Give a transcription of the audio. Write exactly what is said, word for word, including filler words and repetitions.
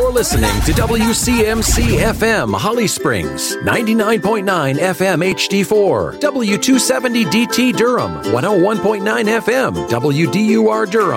You're listening to W C M C F M Holly Springs, ninety-nine point nine F M H D four, W two seventy D T Durham, one oh one point nine F M W D U R Durham,